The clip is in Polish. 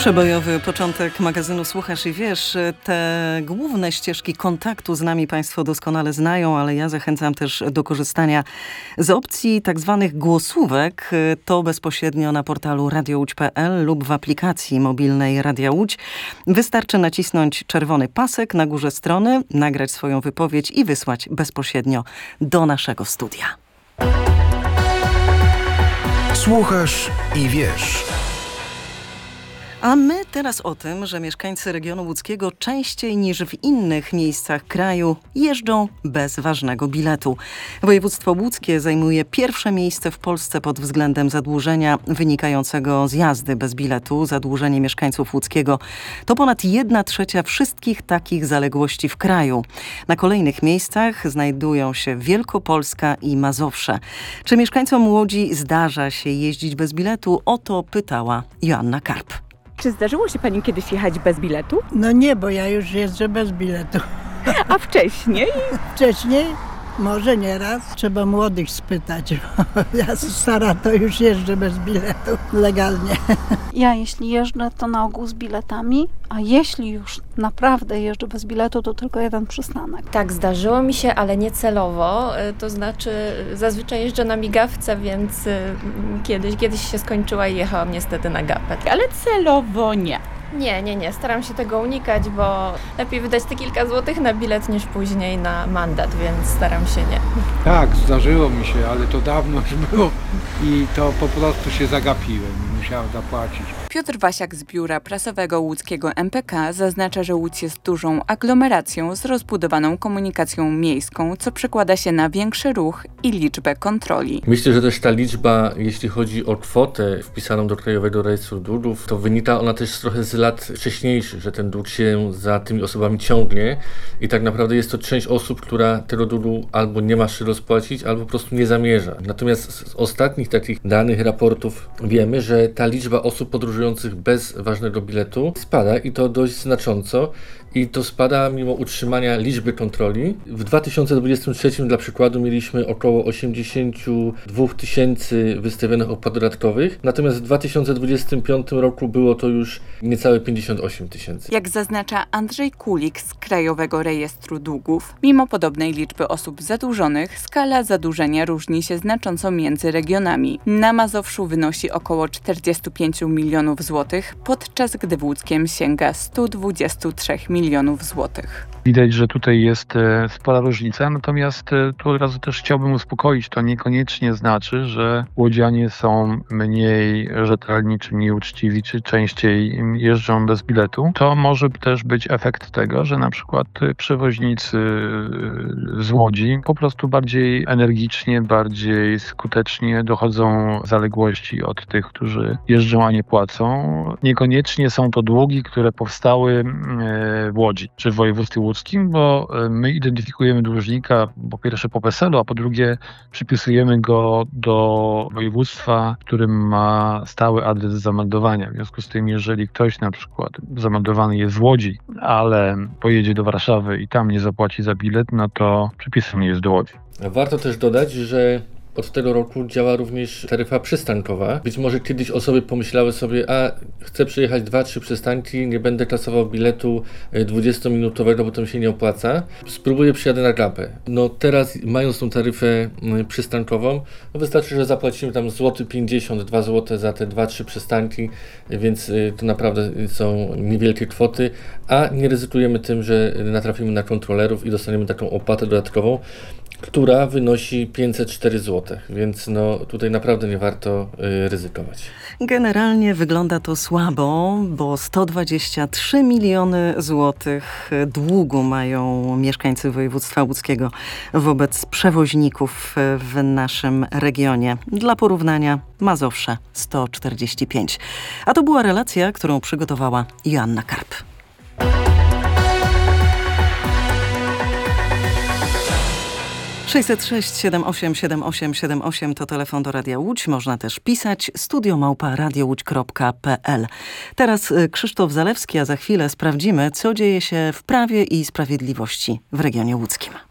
Przebojowy początek magazynu Słuchasz i Wiesz. Te główne ścieżki kontaktu z nami Państwo doskonale znają, ale ja zachęcam też do korzystania z opcji tak zwanych głosówek. To bezpośrednio na portalu radiołódź.pl lub w aplikacji mobilnej Radia Łódź. Wystarczy nacisnąć czerwony pasek na górze strony, nagrać swoją wypowiedź i wysłać bezpośrednio do naszego studia. Słuchasz i wiesz. A my teraz o tym, że mieszkańcy regionu łódzkiego częściej niż w innych miejscach kraju jeżdżą bez ważnego biletu. Województwo łódzkie zajmuje pierwsze miejsce w Polsce pod względem zadłużenia wynikającego z jazdy bez biletu. Zadłużenie mieszkańców łódzkiego to ponad 1/3 wszystkich takich zaległości w kraju. Na kolejnych miejscach znajdują się Wielkopolska i Mazowsze. Czy mieszkańcom Łodzi zdarza się jeździć bez biletu? O to pytała Joanna Karp. Czy zdarzyło się Pani kiedyś jechać bez biletu? No nie, bo ja już jeżdżę bez biletu. A wcześniej? Wcześniej może nieraz. Trzeba młodych spytać, bo ja stara to już jeżdżę bez biletu legalnie. Ja jeśli jeżdżę, to na ogół z biletami, a jeśli już naprawdę jeżdżę bez biletu, to tylko jeden przystanek. Tak, zdarzyło mi się, ale nie celowo. To znaczy zazwyczaj jeżdżę na migawce, więc kiedyś się skończyła i jechałam niestety na gapę. Ale celowo nie. Nie. Staram się tego unikać, bo lepiej wydać te kilka złotych na bilet niż później na mandat, więc staram się nie. Tak, zdarzyło mi się, ale to dawno już było i to po prostu się zagapiłem. Musiałem zapłacić. Piotr Wasiak z biura prasowego łódzkiego MPK zaznacza, że Łódź jest dużą aglomeracją z rozbudowaną komunikacją miejską, co przekłada się na większy ruch i liczbę kontroli. Myślę, że też ta liczba, jeśli chodzi o kwotę wpisaną do Krajowego Rejestru Długów, to wynika ona też trochę z lat wcześniejszych, że ten dług się za tymi osobami ciągnie i tak naprawdę jest to część osób, która tego długu albo nie ma się rozpłacić, albo po prostu nie zamierza. Natomiast z ostatnich takich danych, raportów wiemy, że ta liczba osób podróżujących bez ważnego biletu spada i to dość znacząco. I to spada mimo utrzymania liczby kontroli. W 2023 dla przykładu mieliśmy około 82 000 wystawionych opłat dodatkowych, natomiast w 2025 roku było to już niecałe 58 000. Jak zaznacza Andrzej Kulik z Krajowego Rejestru Długów, mimo podobnej liczby osób zadłużonych, skala zadłużenia różni się znacząco między regionami. Na Mazowszu wynosi około 45 milionów złotych, podczas gdy w Łódzkiem sięga 123 milionów złotych. Widać, że tutaj jest spora różnica, natomiast tu od razu też chciałbym uspokoić, to niekoniecznie znaczy, że łodzianie są mniej rzetelni, czy mniej uczciwi, czy częściej jeżdżą bez biletu. To może też być efekt tego, że na przykład przewoźnicy z Łodzi po prostu bardziej energicznie, bardziej skutecznie dochodzą zaległości od tych, którzy jeżdżą, a nie płacą. Niekoniecznie są to długi, które powstały w Łodzi, czy w województwie łódzkim, bo my identyfikujemy dłużnika po pierwsze po PESEL-u, a po drugie przypisujemy go do województwa, w którym ma stały adres zameldowania. W związku z tym, jeżeli ktoś na przykład zameldowany jest w Łodzi, ale pojedzie do Warszawy i tam nie zapłaci za bilet, no to przypisany jest do Łodzi. Warto też dodać, że od tego roku działa również taryfa przystankowa. Być może kiedyś osoby pomyślały sobie, chcę przejechać 2-3 przystanki, nie będę kasował biletu 20-minutowego, bo to mi się nie opłaca. Spróbuję, przyjadę na gapę. No teraz, mając tą taryfę przystankową, wystarczy, że zapłacimy tam 1,50 zł, 2 zł za te 2-3 przystanki, więc to naprawdę są niewielkie kwoty, a nie ryzykujemy tym, że natrafimy na kontrolerów i dostaniemy taką opłatę dodatkową, która wynosi 504 zł, więc tutaj naprawdę nie warto ryzykować. Generalnie wygląda to słabo, bo 123 miliony złotych długu mają mieszkańcy województwa łódzkiego wobec przewoźników w naszym regionie. Dla porównania Mazowsze 145. A to była relacja, którą przygotowała Joanna Karp. (606 78 78 78) to telefon do Radia Łódź. Można też pisać studio@radiołódź.pl. Teraz Krzysztof Zalewski, a za chwilę sprawdzimy, co dzieje się w Prawie i Sprawiedliwości w regionie łódzkim.